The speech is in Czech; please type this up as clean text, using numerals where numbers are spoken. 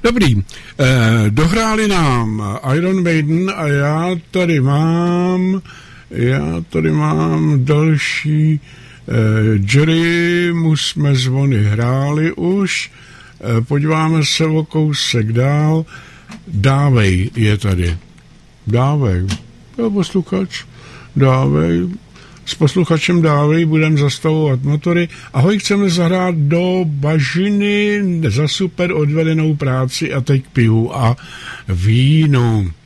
Dobrý, dohráli nám Iron Maiden a já tady mám další Jerry, mu jsme zvony hráli už, podíváme se o kousek dál, Dávej je tady, Dávej, jo, posluchač, Dávej, s posluchačem Dávej budeme zastavovat motory. Ahoj, chceme zahrát do bažiny za super odvedenou práci a teď pivu a vínu.